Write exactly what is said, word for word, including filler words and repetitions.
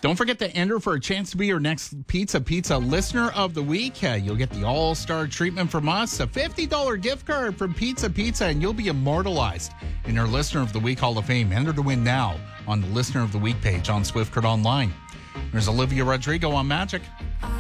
Don't forget to enter for a chance to be your next Pizza Pizza Listener of the Week. Uh, you'll get the all-star treatment from us, a fifty dollars gift card from Pizza Pizza, and you'll be immortalized in our Listener of the Week Hall of Fame. Enter to win now on the Listener of the Week page on Swift Current Online. There's Olivia Rodrigo on Magic.